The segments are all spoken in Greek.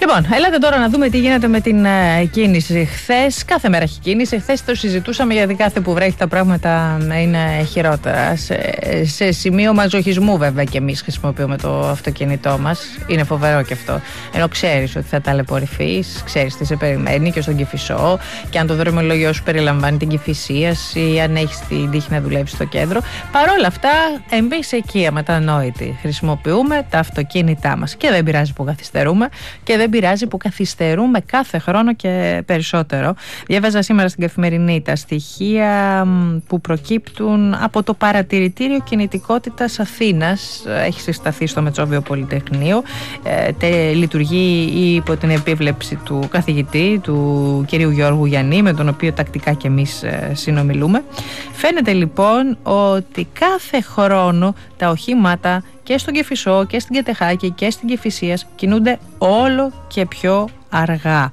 Λοιπόν, έλατε τώρα να δούμε τι γίνεται με την κίνηση. Χθες, κάθε μέρα έχει κίνηση. Χθες το συζητούσαμε γιατί κάθε που βρέχει τα πράγματα είναι χειρότερα. Σε σημείο μαζοχισμού, βέβαια, και εμείς χρησιμοποιούμε το αυτοκίνητό μας. Είναι φοβερό και αυτό. Ενώ ξέρεις ότι θα ταλαιπωρηθείς, ξέρεις τι σε περιμένει και στον Κηφισό, και αν το δρομολόγιο σου περιλαμβάνει την Κηφισίας ή αν έχεις την τύχη να δουλεύεις στο κέντρο. Παρ' όλα αυτά, εμείς εκεί αμετανόητοι χρησιμοποιούμε τα αυτοκίνητά μας. Και δεν πειράζει που καθυστερούμε και δεν πειράζει που καθυστερούμε κάθε χρόνο και περισσότερο. Διάβαζα σήμερα στην Καθημερινή τα στοιχεία που προκύπτουν από το Παρατηρητήριο Κινητικότητας Αθήνας. Έχει συσταθεί στο Μετσόβιο Πολυτεχνείο. Λειτουργεί υπό την επίβλεψη του καθηγητή, του κυρίου Γιώργου Γιαννή, με τον οποίο τακτικά και εμείς συνομιλούμε. Φαίνεται λοιπόν ότι κάθε χρόνο τα οχήματα και στον Κηφισό και στην Κετεχάκη και στην Κηφισίας κινούνται όλο και πιο αργά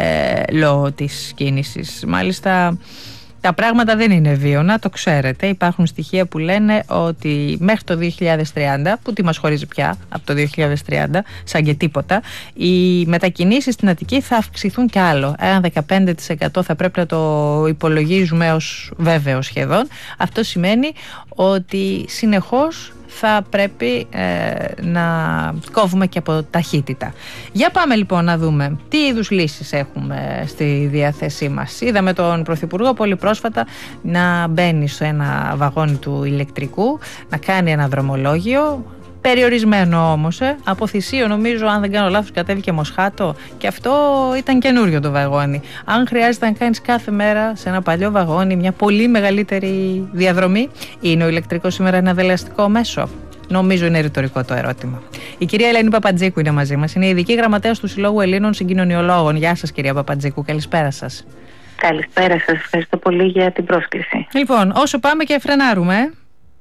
λόγω της κίνησης. Μάλιστα τα πράγματα δεν είναι βίωνα, το ξέρετε. Υπάρχουν στοιχεία που λένε ότι μέχρι το 2030, που τι μας χωρίζει πια από το 2030, σαν και τίποτα, οι μετακινήσεις στην Αττική θα αυξηθούν κι άλλο. Ένα 15% θα πρέπει να το υπολογίζουμε ως βέβαιο σχεδόν. Αυτό σημαίνει ότι συνεχώς θα πρέπει να κόβουμε και από ταχύτητα. Για πάμε λοιπόν να δούμε τι είδους λύσεις έχουμε στη διάθεσή μας. Είδαμε τον Πρωθυπουργό πολύ πρόσφατα να μπαίνει σε ένα βαγόνι του ηλεκτρικού, να κάνει ένα δρομολόγιο. Περιορισμένο όμως, από Θησίο νομίζω, αν δεν κάνω λάθος, κατέβηκε Μοσχάτο, και αυτό ήταν καινούριο το βαγόνι. Αν χρειάζεται να κάνεις κάθε μέρα σε ένα παλιό βαγόνι μια πολύ μεγαλύτερη διαδρομή, είναι ο ηλεκτρικός σήμερα ένα δελεαστικό μέσο? Νομίζω είναι ρητορικό το ερώτημα. Η κυρία Ελένη Παπατζίκου είναι μαζί μας. Είναι ειδική γραμματέας του Συλλόγου Ελλήνων Συγκοινωνιολόγων. Γεια σας, κυρία Παπατζίκου, καλησπέρα σας. Καλησπέρα σας, ευχαριστώ πολύ για την πρόσκληση. Λοιπόν, όσο πάμε και φρενάρουμε.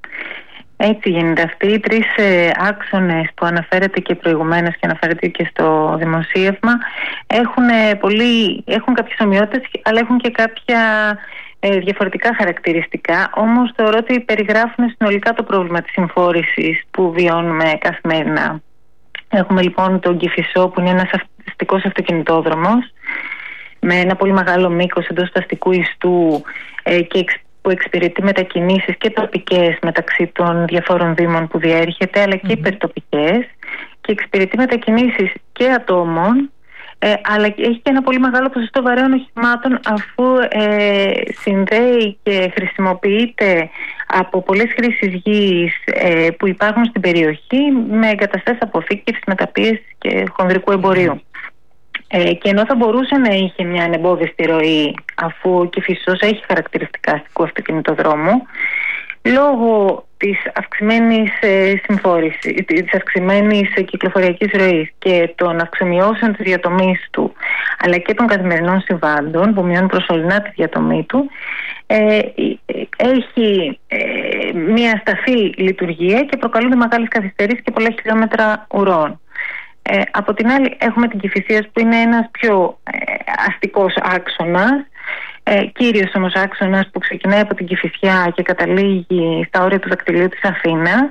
Έτσι γίνεται. Αυτοί οι τρεις άξονες που αναφέρεται και προηγουμένως και αναφέρεται και στο δημοσίευμα έχουν κάποιες ομοιότητες, αλλά έχουν και κάποια διαφορετικά χαρακτηριστικά. Όμως θεωρώ ότι περιγράφουν συνολικά το πρόβλημα της συμφόρησης που βιώνουμε καθημερινά. Έχουμε λοιπόν τον Κηφισό, που είναι ένας αστικός αυτοκινητόδρομος με ένα πολύ μεγάλο μήκος εντός του αστικού ιστού και που εξυπηρετεί μετακινήσεις και τοπικές μεταξύ των διαφόρων δήμων που διέρχεται, αλλά και υπερτοπικές, και εξυπηρετεί μετακινήσεις και ατόμων, αλλά έχει και ένα πολύ μεγάλο ποσοστό βαρέων οχημάτων, αφού συνδέει και χρησιμοποιείται από πολλές χρήσεις γης που υπάρχουν στην περιοχή με εγκαταστάσεις αποθήκευσης, μεταπίεσης και χονδρικού εμπορίου. Και ενώ θα μπορούσε να είχε μια ανεμπόδιστη ροή, αφού ο Κηφισός έχει χαρακτηριστικά αστικού αυτοκινητοδρόμου, λόγω της αυξημένης συμφόρησης, της αυξημένης κυκλοφοριακής ροής και των αυξομοιώσεων της διατομής του, αλλά και των καθημερινών συμβάντων που μειώνουν προσωρινά τη διατομή του, έχει μια σταθή λειτουργία και προκαλούνται μεγάλες καθυστερήσεις και πολλά χιλιόμετρα ουρών. Από την άλλη έχουμε την Κηφισίας, που είναι ένας πιο αστικός άξονας, κύριος όμως άξονας, που ξεκινάει από την Κηφισιά και καταλήγει στα όρια του δακτυλίου της Αθήνας,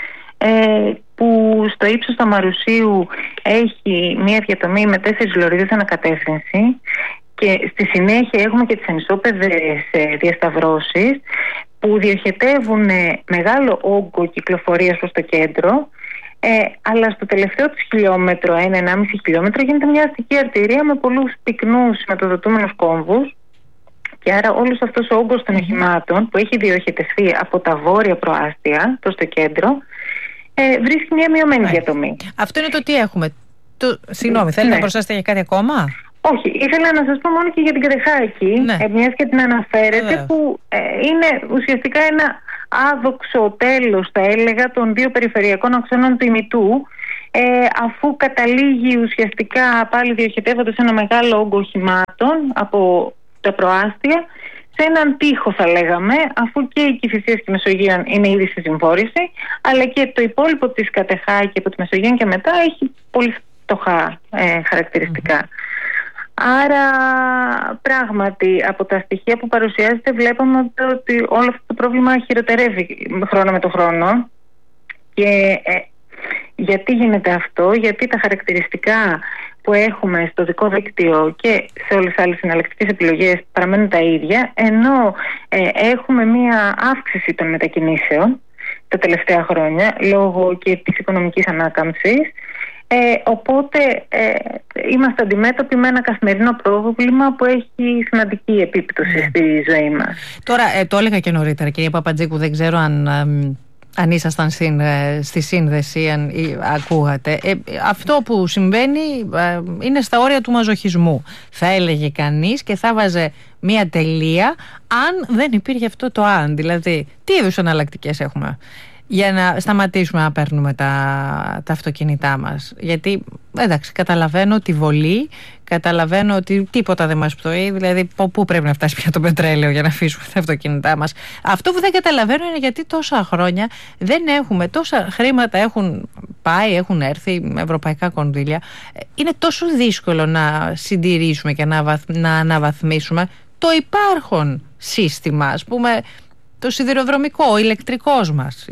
που στο ύψος του Αμαρουσίου έχει μια διατομή με 4 λωρίδες ανακατεύθυνση, και στη συνέχεια έχουμε και τις ανισόπεδες διασταυρώσεις που διοχετεύουν μεγάλο όγκο κυκλοφορίας προς το κέντρο, αλλά στο τελευταίο της χιλιόμετρο, 1,5 χιλιόμετρο, γίνεται μια αστική αρτηρία με πολλούς πυκνούς σηματοδοτούμενους κόμβους, και άρα όλος αυτός ο όγκος των οχημάτων που έχει διοχετευθεί από τα βόρεια προάστια προς το κέντρο βρίσκει μια μειωμένη διατομή. Αυτό είναι το τι έχουμε. Συγγνώμη, θέλετε να προσθέσετε για κάτι ακόμα? Όχι, ήθελα να σας πω μόνο και για την Κετεχάκη, μιας και την αναφέρετε, που είναι ουσιαστικά ένα άδοξο τέλος, θα έλεγα, των δύο περιφερειακών αξώνων του ημιτού, αφού καταλήγει ουσιαστικά, πάλι διοχετεύοντας ένα μεγάλο όγκο οχημάτων από τα προάστια, σε έναν τοίχο, θα λέγαμε, αφού και η Κηφισίας και η Μεσογείων είναι ήδη στη συμφόρηση, αλλά και το υπόλοιπο της Κατεχάκη από τη Μεσογείων και μετά έχει πολύ φτωχά χαρακτηριστικά. Άρα πράγματι από τα στοιχεία που παρουσιάζεται βλέπουμε ότι όλο αυτό το πρόβλημα χειροτερεύει χρόνο με το χρόνο. Και γιατί γίνεται αυτό? Γιατί τα χαρακτηριστικά που έχουμε στο δικό δίκτυο και σε όλες τις άλλες εναλλακτικές επιλογές παραμένουν τα ίδια, ενώ έχουμε μία αύξηση των μετακινήσεων τα τελευταία χρόνια λόγω και της οικονομικής ανάκαμψης. Οπότε είμαστε αντιμέτωποι με ένα καθημερινό πρόβλημα που έχει σημαντική επίπτωση στη ζωή μας. Τώρα, το έλεγα και νωρίτερα, κυρία Παπαντζίκου, δεν ξέρω αν ήσασταν στη σύνδεση, αν ακούγατε. Αυτό που συμβαίνει είναι στα όρια του μαζοχισμού. Θα έλεγε κανείς και θα βάζε μία τελεία αν δεν υπήρχε αυτό το αν. Δηλαδή, τι είδους εναλλακτικές έχουμε για να σταματήσουμε να παίρνουμε τα αυτοκίνητά μας? Γιατί, εντάξει, καταλαβαίνω τη βολή, καταλαβαίνω ότι τίποτα δεν μας πτωεί, δηλαδή πού πρέπει να φτάσει πια το πετρέλαιο για να αφήσουμε τα αυτοκίνητά μας. Αυτό που δεν καταλαβαίνω είναι γιατί τόσα χρόνια δεν έχουμε, τόσα χρήματα έχουν πάει, έχουν έρθει με ευρωπαϊκά κονδύλια. Είναι τόσο δύσκολο να συντηρήσουμε και να αναβαθμίσουμε το υπάρχον σύστημα, ας πούμε, το σιδηροδρομικό, ο ηλεκτρικός μας,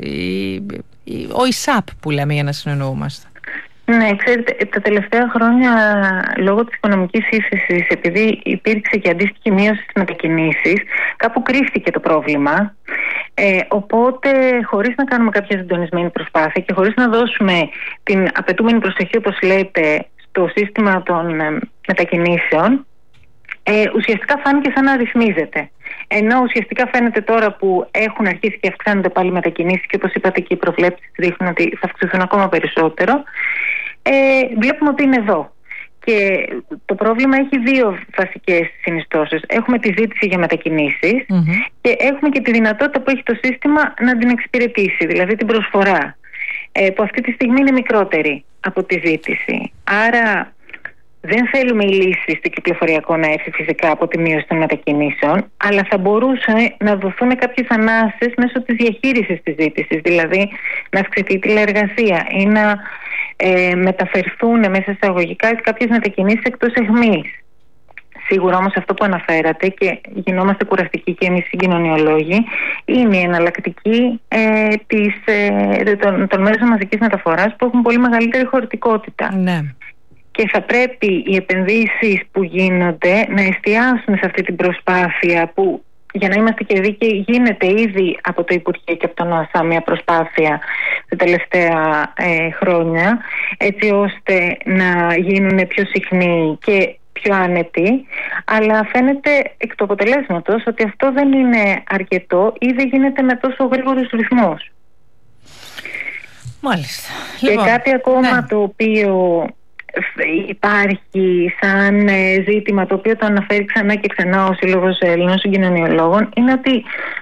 ο ΙΣΑΠ που λέμε για να συνεννοούμαστε. Ναι, ξέρετε, τα τελευταία χρόνια λόγω της οικονομικής ύφεσης, επειδή υπήρξε και αντίστοιχη μείωση στις μετακινήσεις, κάπου κρύφτηκε το πρόβλημα. Οπότε, χωρίς να κάνουμε κάποια συντονισμένη προσπάθεια και χωρίς να δώσουμε την απαιτούμενη προσοχή, όπως λέτε, στο σύστημα των μετακινήσεων, ουσιαστικά φάνηκε σαν να ρυθμίζεται. Ενώ ουσιαστικά φαίνεται τώρα που έχουν αρχίσει και αυξάνονται πάλι μετακινήσεις και όπως είπατε και οι προβλέψεις δείχνουν ότι θα αυξηθούν ακόμα περισσότερο, βλέπουμε ότι είναι εδώ. Και το πρόβλημα έχει δύο βασικές συνιστώσεις. Έχουμε τη ζήτηση για μετακινήσεις και έχουμε και τη δυνατότητα που έχει το σύστημα να την εξυπηρετήσει, δηλαδή την προσφορά, που αυτή τη στιγμή είναι μικρότερη από τη ζήτηση. Άρα δεν θέλουμε η λύση στο κυκλοφοριακό να έρθει φυσικά από τη μείωση των μετακινήσεων, αλλά θα μπορούσε να δοθούν κάποιες ανάσες μέσω της διαχείρισης της ζήτησης, δηλαδή να αυξηθεί η τηλεεργασία ή να μεταφερθούν μέσα εισαγωγικά κάποιες μετακινήσεις εκτός αιχμής. Σίγουρα όμως αυτό που αναφέρατε, και γινόμαστε κουραστικοί και εμείς οι κοινωνιολόγοι, είναι η εναλλακτική των μέσων μαζικής μεταφοράς που έχουν πολύ μεγαλύτερη χωρητικότητα. Ναι. Και θα πρέπει οι επενδύσεις που γίνονται να εστιάσουν σε αυτή την προσπάθεια που, για να είμαστε και δίκαιοι, γίνεται ήδη από το Υπουργείο και από τον ΟΑΣΑ μια προσπάθεια τα τελευταία χρόνια, έτσι ώστε να γίνουν πιο συχνοί και πιο άνετοι, αλλά φαίνεται εκ του αποτελέσματος ότι αυτό δεν είναι αρκετό ή δεν γίνεται με τόσο γρήγορους ρυθμούς. Μάλιστα. Και λοιπόν, κάτι ακόμα το οποίο υπάρχει σαν ζήτημα, το οποίο το αναφέρει ξανά και ξανά ο Σύλλογος Ελλήνων Συγκοινωνιολόγων, είναι ότι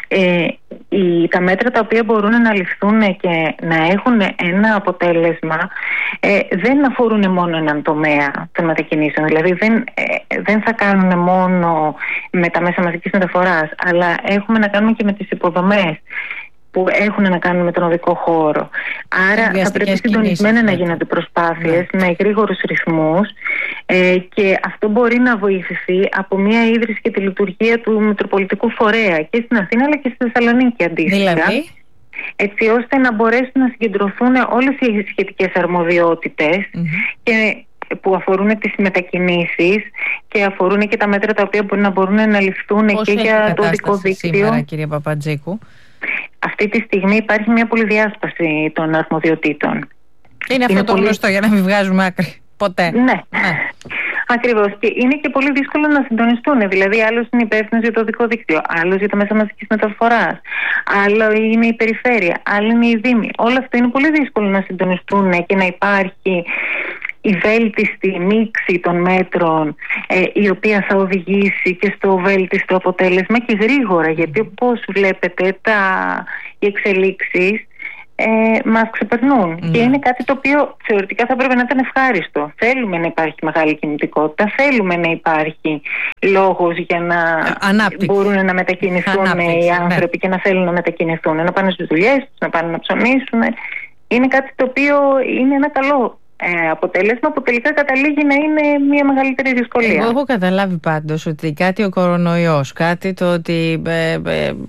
τα μέτρα τα οποία μπορούν να ληφθούν και να έχουν ένα αποτέλεσμα δεν αφορούν μόνο έναν τομέα των μετακινήσεων. Δηλαδή δεν θα κάνουν μόνο με τα μέσα μαζικής μεταφοράς, αλλά έχουμε να κάνουμε και με τις υποδομές που έχουν να κάνουν με τον οδικό χώρο. Άρα θα πρέπει συντονισμένα να γίνονται προσπάθειες με γρήγορους ρυθμούς και αυτό μπορεί να βοηθηθεί από μια ίδρυση και τη λειτουργία του Μητροπολιτικού Φορέα και στην Αθήνα αλλά και στη Θεσσαλονίκη αντίστοιχα. Δηλαδή, έτσι ώστε να μπορέσουν να συγκεντρωθούν όλες οι σχετικές αρμοδιότητες και που αφορούν τις μετακινήσεις και αφορούν και τα μέτρα τα οποία μπορούν να ληφθούν και για το οδικό δίκτυο. Σήμερα, κυρία Παπαντζίκου? Αυτή τη στιγμή υπάρχει μια πολυδιάσπαση των αρμοδιοτήτων. Είναι αυτό το γνωστό, για να μην βγάζουμε άκρη ποτέ. Ναι. Ακριβώς. Και είναι και πολύ δύσκολο να συντονιστούν. Δηλαδή, άλλος είναι υπεύθυνος για το οδικό δίκτυο, άλλος για τα μέσα μαζικής μεταφοράς, άλλο είναι η περιφέρεια, άλλο είναι η δήμη. Όλα αυτά είναι πολύ δύσκολο να συντονιστούν και να υπάρχει η βέλτιστη μίξη των μέτρων η οποία θα οδηγήσει και στο βέλτιστο αποτέλεσμα και γρήγορα, γιατί όπως βλέπετε οι εξελίξεις μας ξεπερνούν και είναι κάτι το οποίο θεωρητικά θα πρέπει να ήταν ευχάριστο. Θέλουμε να υπάρχει μεγάλη κινητικότητα, θέλουμε να υπάρχει λόγος για να μπορούν να μετακινηθούν οι άνθρωποι και να θέλουν να μετακινηθούν, να πάνε στις δουλειές τους, να πάνε να ψωνίσουν. Είναι κάτι το οποίο είναι ένα καλό αποτέλεσμα που τελικά καταλήγει να είναι μια μεγαλύτερη δυσκολία. Εγώ έχω καταλάβει πάντως ότι κάτι ο κορονοϊός, κάτι το ότι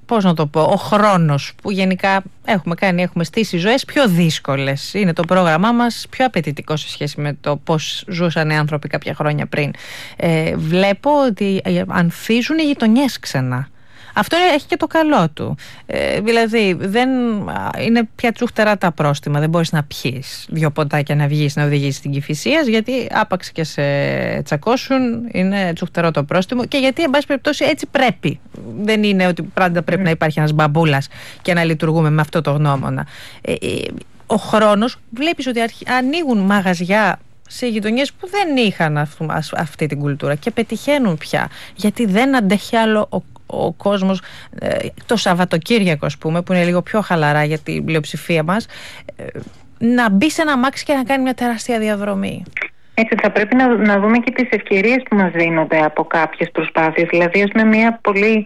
πώς να το πω, ο χρόνος που γενικά έχουμε στήσει ζωές πιο δύσκολες. Είναι το πρόγραμμά μας πιο απαιτητικό σε σχέση με το πώς ζούσαν οι άνθρωποι κάποια χρόνια πριν. Βλέπω ότι ανθίζουν οι γειτονιές ξανά. Αυτό έχει και το καλό του. Δηλαδή, δεν είναι πια τσούχτερα τα πρόστιμα. Δεν μπορείς να πιείς 2 ποτάκια να βγεις να οδηγήσεις στην Κηφισίας, γιατί άπαξ και σε τσακώσουν, είναι τσούχτερό το πρόστιμο, και γιατί, εν πάση περιπτώσει, έτσι πρέπει. Δεν είναι ότι πάντα πρέπει να υπάρχει ένας μπαμπούλας και να λειτουργούμε με αυτό το γνώμονα. Ο χρόνος, βλέπεις ότι ανοίγουν μαγαζιά σε γειτονιές που δεν είχαν αυτή την κουλτούρα και πετυχαίνουν πια, γιατί δεν αντέχει άλλο ο κόσμος το Σαββατοκύριακο, ας πούμε, που είναι λίγο πιο χαλαρά για την πλειοψηφία μας, να μπει σε ένα αμάξι και να κάνει μια τεράστια διαδρομή. Έτσι, θα πρέπει να δούμε και τις ευκαιρίες που μας δίνονται από κάποιες προσπάθειες. Δηλαδή, με μια πολύ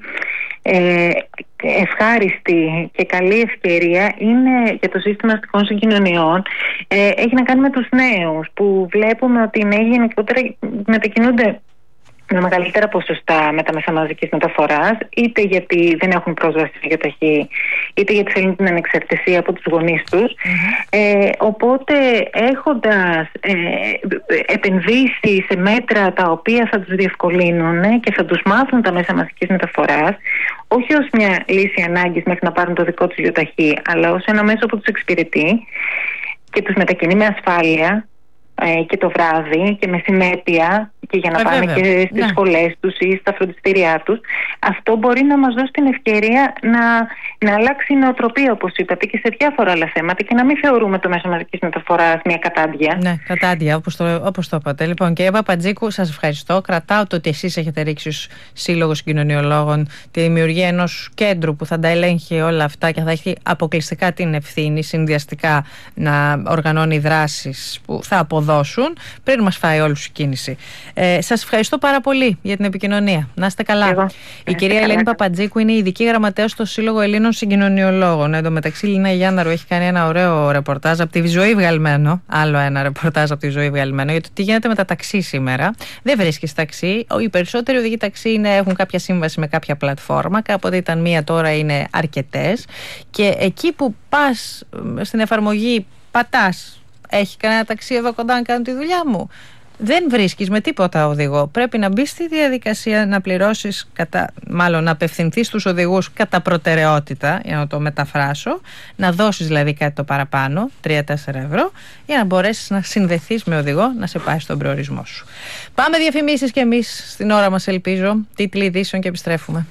ευχάριστη και καλή ευκαιρία είναι για το σύστημα αστικών συγκοινωνιών, έχει να κάνει με τους νέους, που βλέπουμε ότι οι νέοι γενικότερα μετακινούνται με μεγαλύτερα ποσοστά με τα μέσα μαζικής μεταφοράς, είτε γιατί δεν έχουν πρόσβαση στο γεωταχή, είτε γιατί θέλουν την ανεξαρτησία από τους γονείς τους. Οπότε, έχοντας επενδύσει σε μέτρα τα οποία θα τους διευκολύνουν και θα τους μάθουν τα μέσα μαζικής μεταφοράς, όχι ως μια λύση ανάγκης μέχρι να πάρουν το δικό τους γεωταχή, αλλά ως ένα μέσο που τους εξυπηρετεί και τους μετακινεί με ασφάλεια και το βράδυ και με συνέπεια, και για να πάνε και στις σχολές τους ή στα φροντιστήριά τους, αυτό μπορεί να μας δώσει την ευκαιρία να αλλάξει η νοοτροπία, όπως είπατε, και σε διάφορα άλλα θέματα, και να μην θεωρούμε το μέσο μαζικής μεταφοράς μια κατάντια. Ναι, κατάντια, όπως το είπατε. Λοιπόν, κυρία Παπαντζίκου, σας ευχαριστώ. Κρατάω το ότι εσείς έχετε ρίξει ως Σύλλογος Κοινωνιολόγων τη δημιουργία ενός κέντρου που θα τα ελέγχει όλα αυτά και θα έχει αποκλειστικά την ευθύνη συνδυαστικά να οργανώνει δράσεις που θα αποδώσουν πριν μας φάει όλους η κίνηση. Σας ευχαριστώ πάρα πολύ για την επικοινωνία. Να είστε καλά. Η κυρία Ελένη Παπαντζίκου είναι η ειδική γραμματέας στο Σύλλογο Ελλήνων Συγκοινωνιολόγων. Εν τω μεταξύ, η Λίνα Γιάνναρου έχει κάνει ένα ωραίο ρεπορτάζ από τη ζωή βγαλμένο. Άλλο ένα ρεπορτάζ από τη ζωή βγαλμένο για το τι γίνεται με τα ταξί σήμερα. Δεν βρίσκεις ταξί. Οι περισσότεροι οδηγοί ταξί έχουν κάποια σύμβαση με κάποια πλατφόρμα. Κάποτε ήταν μία, τώρα είναι αρκετές. Και εκεί που πας στην εφαρμογή, πατάς, έχει κανένα ταξί εδώ κοντά να κάνω τη δουλειά μου? Δεν βρίσκεις με τίποτα οδηγό. Πρέπει να μπεις στη διαδικασία να πληρώσεις, μάλλον να απευθυνθείς στους οδηγούς κατά προτεραιότητα, για να το μεταφράσω, να δώσεις δηλαδή κάτι το παραπάνω, 3-4 ευρώ, για να μπορέσεις να συνδεθείς με οδηγό να σε πάει στον προορισμό σου. Πάμε διαφημίσεις κι εμείς στην ώρα μας, ελπίζω. Τίτλοι ειδήσεων και επιστρέφουμε.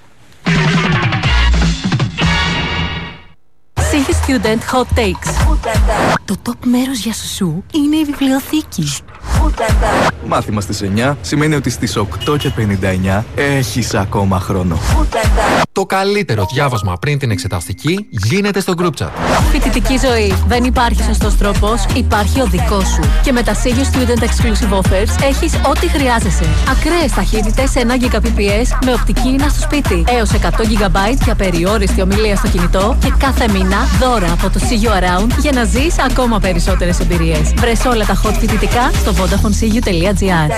Sige Student Hot Takes. Το top μέρος για σου είναι η βιβλιοθήκη. Μάθημα στις 9 σημαίνει ότι στις 8:59 έχεις ακόμα χρόνο. Το καλύτερο διάβασμα πριν την εξεταστική γίνεται στο group chat. Φοιτητική ζωή. Δεν υπάρχει σωστός τρόπος, υπάρχει ο δικός σου. Και με τα Sige Student Exclusive Offers έχεις ό,τι χρειάζεσαι. Ακραίες ταχύτητες 1 Gbps με οπτική ίνα στο σπίτι. Έως 100 GB για περιόριστη ομιλία στο κινητό. Και κάθε μήνα δώρα από το See You Around για να ζεις ακόμα περισσότερες εμπειρίες. Βρες όλα τα hot φοιτητικά στο vodafonesiu.gr.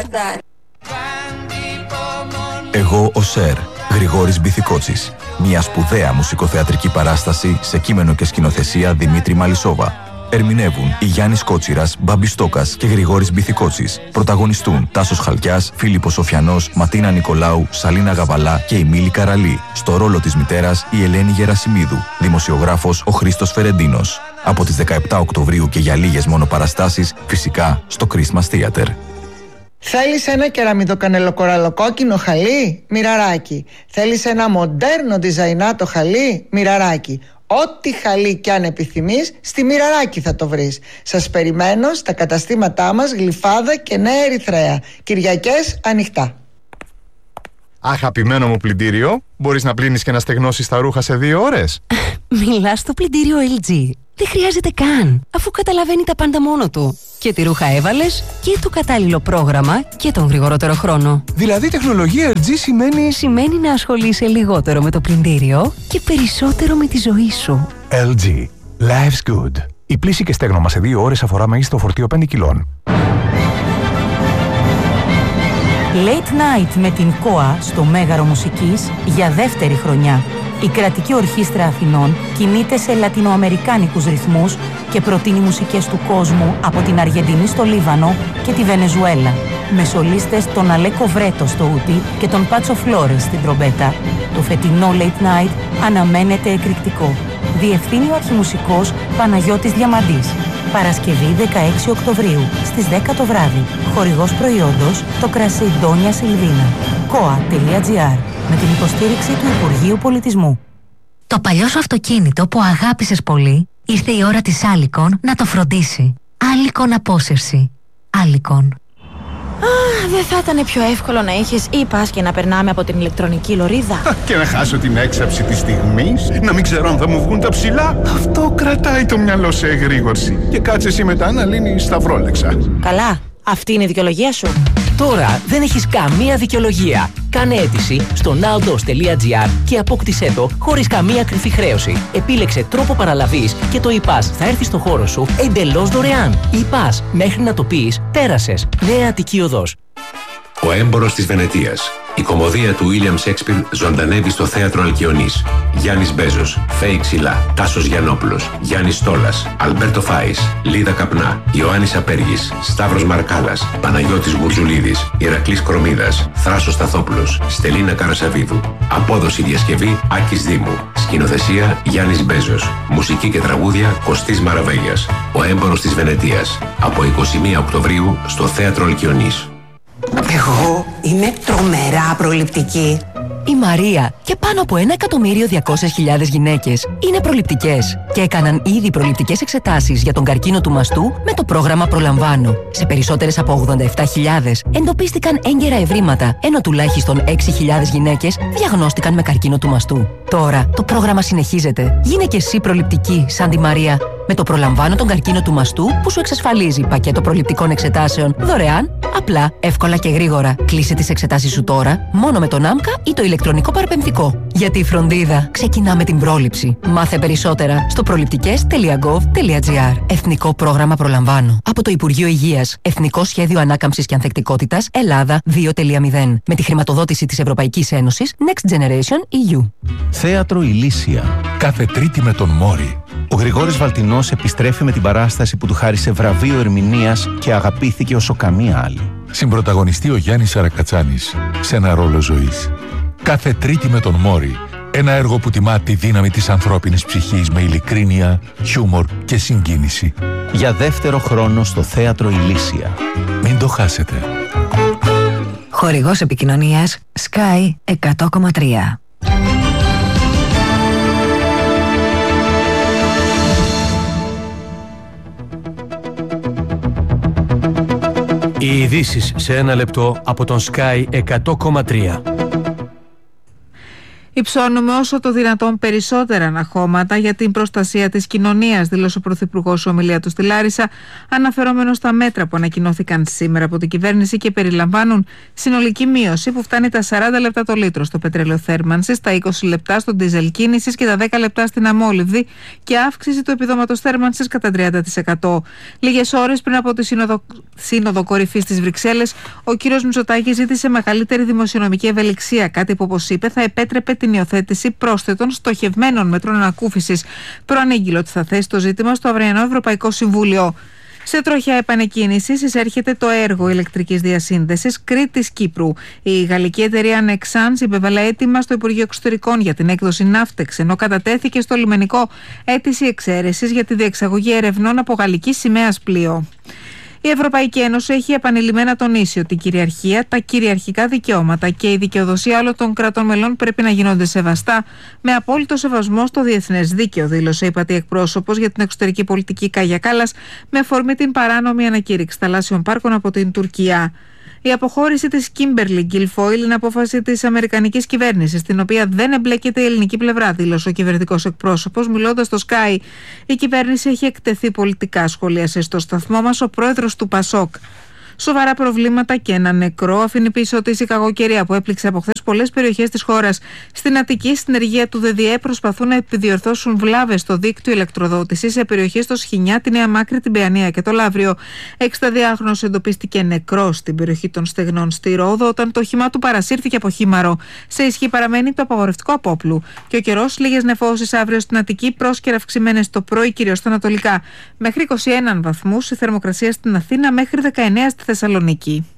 Εγώ ο Σερ, Γρηγόρης Μπιθικότσης. Μια σπουδαία μουσικοθεατρική παράσταση σε κείμενο και σκηνοθεσία Δημήτρη Μαλισσόβα. Ερμηνεύουν η Γιάννης Κότσιρας, Μπάμπης Στόκας και Γρηγόρης Μπιθικότσης. Πρωταγωνιστούν Τάσος Χαλκιάς, Φίλιππος Σοφιανός, Ματίνα Νικολάου, Σαλίνα Γαβαλά και η Μίλη Καραλή. Στο ρόλο της μητέρας η Ελένη Γερασιμίδου. Δημοσιογράφος ο Χρήστος Φερεντίνος. Από τις 17 Οκτωβρίου και για λίγες μόνο παραστάσεις, φυσικά στο Christmas Theater. Θέλεις ένα κεραμιδοκανελοκοραλοκόκκινο χαλί? Μοιραράκι. Θέλεις ένα μοντέρνο διζαϊνάτο χαλί? Μοιραράκι. Ό,τι χαλί κι αν επιθυμείς, στη Μοιραράκι θα το βρεις. Σας περιμένω στα καταστήματά μας Γλυφάδα και Νέα Ερυθρέα. Κυριακές ανοιχτά. Αγαπημένο μου πλυντήριο, μπορείς να πλύνεις και να στεγνώσεις τα ρούχα σε 2 ώρες? Μιλάς στο πλυντήριο LG. Δεν χρειάζεται καν, αφού καταλαβαίνει τα πάντα μόνο του. Και τη ρούχα έβαλες και το κατάλληλο πρόγραμμα και τον γρηγορότερο χρόνο. Δηλαδή τεχνολογία LG Σημαίνει να ασχολείσαι λιγότερο με το πλυντήριο και περισσότερο με τη ζωή σου. LG. Life's good. Η πλύση και στέγνομα σε 2 ώρες αφορά μέγιστο φορτίο 5 κιλών. Late Night με την ΚΟΑ στο Μέγαρο Μουσικής για δεύτερη χρονιά. Η Κρατική Ορχήστρα Αθηνών κινείται σε λατινοαμερικάνικους ρυθμούς και προτείνει μουσικές του κόσμου από την Αργεντινή στο Λίβανο και τη Βενεζουέλα, με σολίστες τον Αλέκο Βρέτο στο ούτι και τον Πάτσο Φλόρες στην τρομπέτα. Το φετινό Late Night αναμένεται εκρηκτικό. Διευθύνει ο αρχιμουσικός Παναγιώτης Διαμαντής. Παρασκευή 16 Οκτωβρίου στις 10 το βράδυ. Χορηγός προϊόντος το κρασί Ντόνια Σιλβίνα. koa.gr με την υποστήριξη του Υπουργείου Πολιτισμού. Το παλιό σου αυτοκίνητο που αγάπησες πολύ, ήρθε η ώρα της Άλικον να το φροντίσει. Άλικον απόσυρση. Άλικον. Δεν θα ήταν πιο εύκολο να είχες e-pass και να περνάμε από την ηλεκτρονική λωρίδα? Και να χάσω την έξαψη της στιγμής, να μην ξέρω αν θα μου βγουν τα ψηλά. Αυτό κρατάει το μυαλό σε εγρήγορση. Και κάτσε εσύ μετά να λύνεις τα φρόλεξα. Καλά, αυτή είναι η δικαιολογία σου. Τώρα δεν έχεις καμία δικαιολογία. Κάνε αίτηση στο nowdos.gr και απόκτησέ το χωρίς καμία κρυφή χρέωση. Επίλεξε τρόπο παραλαβής και το e-pass θα έρθει στο χώρο σου εντελώς δωρεάν. E-pass, μέχρι να το πεις, πέρασες. Νέα Αττική Οδός. Ο έμπορος της Βενετίας. Η κωμωδία του William Shakespeare ζωντανεύει στο θέατρο Αλκιονής. Γιάννης Μπέζος, Φέη Ξυλά, Τάσος Γιαννόπουλος, Γιάννης Στόλας, Αλμπέρτο Φάης, Λίδα Καπνά, Ιωάννης Απέργης, Σταύρος Μαρκάλας, Παναγιώτης Γουρζουλίδης, Ηρακλής Κρομίδας, Θράσος Σταθόπουλος, Στελίνα Καρασαβίδου. Απόδοση διασκευή Άκης Δήμου. Σκηνοθεσία Γιάννης Μπέζος. Μουσική και τραγούδια Κωστής Μαραβέγιας. Ο έμπορος της Βενετίας. Από 21 Οκτωβρίου στο θέατρο Αλκιονής. Εγώ είμαι τρομερά προληπτική. Η Μαρία και πάνω από 1.200.000 γυναίκες είναι προληπτικές και έκαναν ήδη προληπτικές εξετάσεις για τον καρκίνο του μαστού με το πρόγραμμα Προλαμβάνω. Σε περισσότερες από 87.000 εντοπίστηκαν έγκαιρα ευρήματα, ενώ τουλάχιστον 6.000 γυναίκες διαγνώστηκαν με καρκίνο του μαστού. Τώρα το πρόγραμμα συνεχίζεται. Γίνε και εσύ προληπτική σαν τη Μαρία. Με το Προλαμβάνω τον καρκίνο του μαστού που σου εξασφαλίζει πακέτο προληπτικών εξετάσεων δωρεάν, απλά, εύκολα και γρήγορα. Κλείσε τις εξετάσεις σου τώρα μόνο με τον ΆΜΚΑ ή το ηλεκτρονικό παραπεμφτικό. Γιατί η φροντίδα ξεκινά με την πρόληψη. Μάθε περισσότερα στο προληπτικές.gov.gr. Εθνικό πρόγραμμα Προλαμβάνω. Από το Υπουργείο Υγείας. Εθνικό Σχέδιο Ανάκαμψης και Ανθεκτικότητας Ελλάδα 2.0. Με τη χρηματοδότηση της Ευρωπαϊκής Ένωσης Next Generation EU. Θέατρο Ηλίσια. Κάθε Τρίτη με τον Μόρι. Ο Γρηγόρης Βαλτινός επιστρέφει με την παράσταση που του χάρισε βραβείο ερμηνείας και αγαπήθηκε όσο καμία άλλη. Συμπρωταγωνιστεί ο Γιάννης Σαρακατσάνης σε ένα ρόλο ζωής. Κάθε Τρίτη με τον Μόρι. Ένα έργο που τιμά τη δύναμη της ανθρώπινης ψυχής με ειλικρίνεια, χιούμορ και συγκίνηση. Για δεύτερο χρόνο στο Θέατρο Ηλίσια. Μην το χάσετε. Χορηγός επικοινωνίας Sky 100,3. Οι ειδήσεις σε ένα λεπτό από τον Sky 100,3. Υψώνουμε όσο το δυνατόν περισσότερα αναχώματα για την προστασία της κοινωνίας, δήλωσε ο Πρωθυπουργός σε ομιλία του στη Λάρισα, αναφερόμενος στα μέτρα που ανακοινώθηκαν σήμερα από την κυβέρνηση και περιλαμβάνουν συνολική μείωση που φτάνει τα 40 λεπτά το λίτρο στο πετρέλαιο θέρμανσης, τα 20 λεπτά στο ντίζελ κίνησης και τα 10 λεπτά στην αμόλυβδη και αύξηση του επιδόματος θέρμανσης κατά 30%. Λίγες ώρες πριν από τη Σύνοδο Κορυφής στις Βρυξέλλες, ο κ. Μητσοτάκης ζήτησε μεγαλύτερη δημοσιονομική ευελιξία, κάτι που, όπως είπε, θα επέτρεπε την υιοθέτηση πρόσθετων στοχευμένων μέτρων ανακούφισης. Προανήγγειλε ότι θα θέσει το ζήτημα στο αυριανό Ευρωπαϊκό Συμβούλιο. Σε τροχιά επανεκκίνησης εισέρχεται το έργο ηλεκτρικής διασύνδεσης Κρήτης-Κύπρου. Η γαλλική εταιρεία Nexans υπέβαλε αίτημα στο Υπουργείο Εξωτερικών για την έκδοση ναύτεξ, ενώ κατατέθηκε στο λιμενικό αίτηση εξαίρεσης για τη διεξαγωγή ερευνών από γαλλική σημαίας πλοίο. Η Ευρωπαϊκή Ένωση έχει επανειλημμένα τονίσει ότι η κυριαρχία, τα κυριαρχικά δικαιώματα και η δικαιοδοσία όλων των κρατών μελών πρέπει να γίνονται σεβαστά με απόλυτο σεβασμό στο διεθνές δίκαιο, δήλωσε η ΥΠΑΤΗ εκπρόσωπος για την εξωτερική πολιτική Κάγια Κάλλας με αφορμή την παράνομη ανακήρυξη θαλάσσιων πάρκων από την Τουρκία. Η αποχώρηση της Kimberly Guilfoyle είναι απόφαση της αμερικανικής κυβέρνησης, στην οποία δεν εμπλέκεται η ελληνική πλευρά, δήλωσε ο κυβερνητικός εκπρόσωπος, μιλώντας στο Sky. Η κυβέρνηση έχει εκτεθεί πολιτικά, σχολίασε στο σταθμό μας ο πρόεδρος του ΠΑΣΟΚ. Σοβαρά προβλήματα και ένα νεκρό αφήνει πίσω τη σικαγωκαιρία που έπληξε από χθες πολλές περιοχές της χώρας. Στην Αττική, στην ενεργεία του ΔΔΕ προσπαθούν να επιδιορθώσουν βλάβες στο δίκτυο ηλεκτροδότησης σε περιοχές στο Σχοινιά, τη Νέα Μάκρη, την Παιανία και το Λαύριο. 60διάχρονος εντοπίστηκε νεκρός στην περιοχή των Στεγνών στη Ρόδο όταν το όχημά του παρασύρθηκε από χήμαρο. Σε ισχύ παραμένει το απαγορευτικό απόπλου. Και ο καιρός, λίγες νεφώσεις αύριο στην Αττική, πρόσκαιρα αυξημένες το πρωί κυρίως στα ανατολικά. Μέχρι 21 βαθμούς η θερμοκρασία στην Αθήνα, μέχρι 19 στη Θεσσαλονίκη.